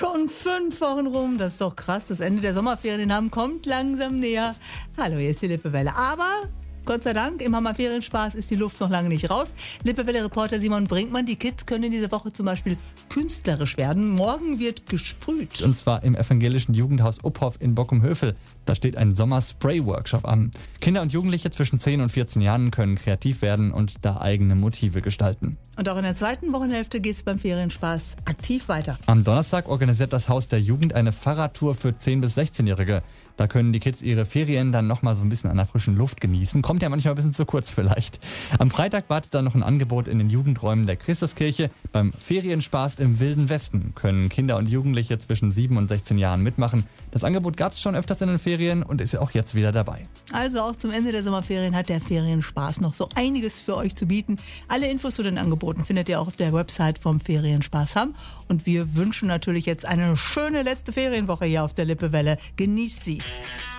Schon 5 Wochen rum, das ist doch krass. Das Ende der Sommerferien kommt langsam näher. Hallo, hier ist die Lippewelle. Aber Gott sei Dank, im Hammer Ferienspaß ist die Luft noch lange nicht raus. Lippewelle-Reporter Simon Brinkmann, die Kids können in dieser Woche zum Beispiel künstlerisch werden. Morgen wird gesprüht. Und zwar im evangelischen Jugendhaus Uphoff in Bockum-Hövel. Da steht ein Sommer-Spray-Workshop an. Kinder und Jugendliche zwischen 10 und 14 Jahren können kreativ werden und da eigene Motive gestalten. Und auch in der zweiten Wochenhälfte geht es beim Ferienspaß aktiv weiter. Am Donnerstag organisiert das Haus der Jugend eine Fahrradtour für 10- bis 16-Jährige. Da können die Kids ihre Ferien dann nochmal so ein bisschen an der frischen Luft genießen. Kommt ja manchmal ein bisschen zu kurz vielleicht. Am Freitag wartet dann noch ein Angebot in den Jugendräumen der Christuskirche. Beim Ferienspaß im Wilden Westen können Kinder und Jugendliche zwischen 7 und 16 Jahren mitmachen. Das Angebot gab es schon öfters in den Ferien und ist ja auch jetzt wieder dabei. Also auch zum Ende der Sommerferien hat der Ferienspaß noch so einiges für euch zu bieten. Alle Infos zu den Angeboten findet ihr auch auf der Website vom Ferienspaß Hamm. Und wir wünschen natürlich jetzt eine schöne letzte Ferienwoche hier auf der Lippewelle. Genießt sie.